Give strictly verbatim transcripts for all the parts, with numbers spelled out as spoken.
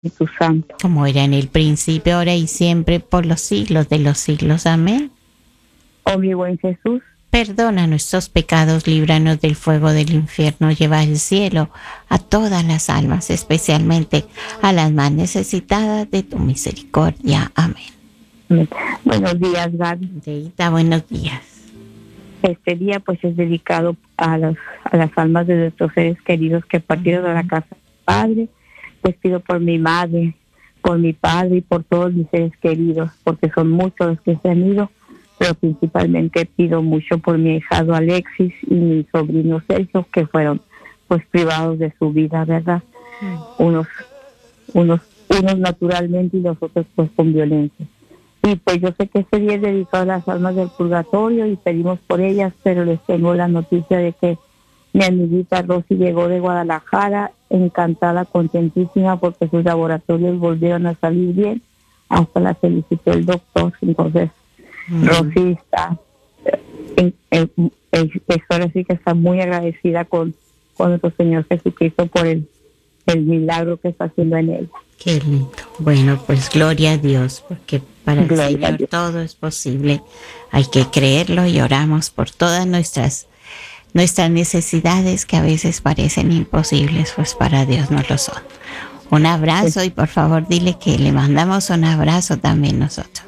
Espíritu Santo. Como era en el principio, ahora y siempre, por los siglos de los siglos. Amén. Oh mi buen Jesús, Perdona nuestros pecados, líbranos del fuego del infierno, lleva al cielo a todas las almas, especialmente a las más necesitadas de tu misericordia. Amén. amén. Buenos días, Gaby. Deita, buenos días. Este día pues es dedicado a, los, a las almas de nuestros seres queridos que partieron de la casa del Padre. Les pido por mi madre, por mi padre y por todos mis seres queridos, porque son muchos los que se han ido, pero principalmente pido mucho por mi hijado Alexis y mi sobrino Sergio, que fueron pues privados de su vida, ¿verdad? Mm. Unos, unos, unos naturalmente y los otros pues con violencia. Y pues yo sé que este día es dedicado a las almas del purgatorio y pedimos por ellas, pero les tengo la noticia de que mi amiguita Rosy llegó de Guadalajara, encantada, contentísima, porque sus laboratorios volvieron a salir bien. Hasta la felicitó el doctor. Entonces, mm. Rosy está, en, en, en, en, ahora sí que está muy agradecida con, con nuestro Señor Jesucristo por el, el milagro que está haciendo en ella. Qué lindo. Bueno, pues gloria a Dios, porque para gloria el Señor todo es posible. Hay que creerlo y oramos por todas nuestras Nuestras necesidades que a veces parecen imposibles, pues para Dios no lo son. Un abrazo y por favor dile que le mandamos un abrazo también nosotros.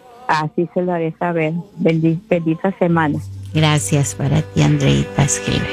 Así se lo haré saber. Bendita, bendita semana. Gracias para ti, Andreita, escribe.